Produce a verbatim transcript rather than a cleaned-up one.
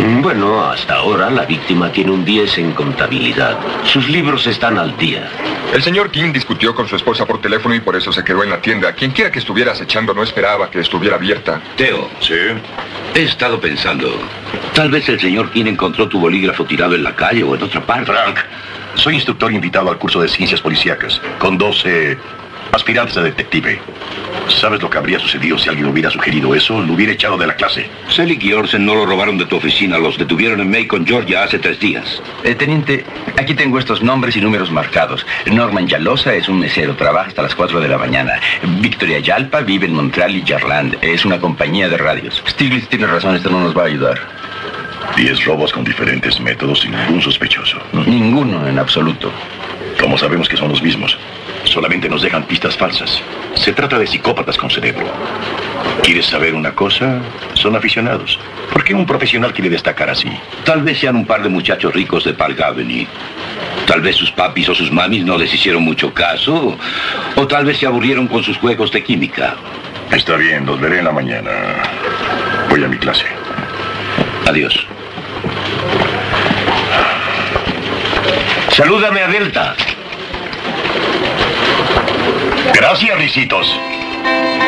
Bueno, hasta ahora la víctima tiene un diez en contabilidad. Sus libros están al día. El señor King discutió con su esposa por teléfono y por eso se quedó en la tienda. Quien quiera que estuviera acechando no esperaba que estuviera abierta. Teo. Sí. He estado pensando. Tal vez el señor King encontró tu bolígrafo tirado en la calle o en otra parte. Frank, soy instructor invitado al curso de ciencias policíacas con doce aspirantes de detective. ¿Sabes lo que habría sucedido si alguien hubiera sugerido eso? Lo hubiera echado de la clase. Selig y Orsen no lo robaron de tu oficina. Los detuvieron en Macon, Georgia, hace tres días. Eh, teniente, aquí tengo estos nombres y números marcados. Norman Yalosa es un mesero, trabaja hasta las cuatro de la mañana. Victoria Yalpa vive en Montreal y Jarland. Es una compañía de radios. Stiglitz tiene razón, esto no nos va a ayudar. Diez robos con diferentes métodos sin ningún sospechoso. Ninguno en absoluto. ¿Cómo sabemos que son los mismos? Solamente nos dejan pistas falsas. Se trata de psicópatas con cerebro. ¿Quieres saber una cosa? Son aficionados. ¿Por qué un profesional quiere destacar así? Tal vez sean un par de muchachos ricos de Park Avenue. Tal vez sus papis o sus mamis no les hicieron mucho caso. O tal vez se aburrieron con sus juegos de química. Está bien, los veré en la mañana. Voy a mi clase. Adiós. Salúdame a Delta. Gracias, risitos.